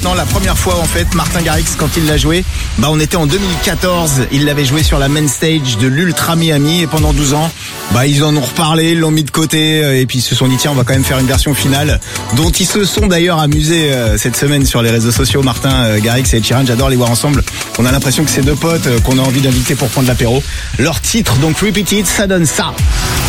maintenant. La première fois en fait, Martin Garrix quand il l'a joué, on était en 2014. Il l'avait joué sur la main stage de l'Ultra Miami et pendant 12 ans, ils en ont reparlé, ils l'ont mis de côté et puis ils se sont dit tiens on va quand même faire une version finale dont ils se sont d'ailleurs amusés cette semaine sur les réseaux sociaux. Martin Garrix et Ed Sheeran, j'adore les voir ensemble. On a l'impression que c'est deux potes qu'on a envie d'inviter pour prendre l'apéro. Leur titre donc Repeat It, ça donne ça.